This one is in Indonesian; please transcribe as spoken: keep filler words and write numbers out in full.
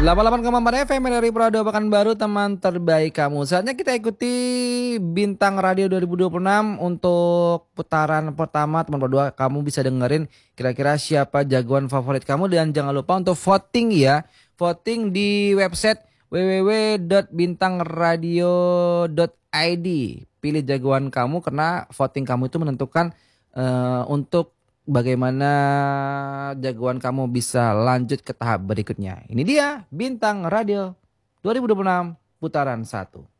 delapan puluh delapan koma empat F M dari Prado Pekanbaru, teman terbaik kamu. Saatnya kita ikuti Bintang Radio dua ribu dua puluh enam untuk putaran pertama. Teman berdua, kamu bisa dengerin kira-kira siapa jagoan favorit kamu. Dan jangan lupa untuk voting ya. Voting di website w w w dot bintang radio dot i d. Pilih jagoan kamu karena voting kamu itu menentukan uh, untuk bagaimana jagoan kamu bisa lanjut ke tahap berikutnya. Ini dia Bintang Radio dua ribu dua puluh enam putaran satu.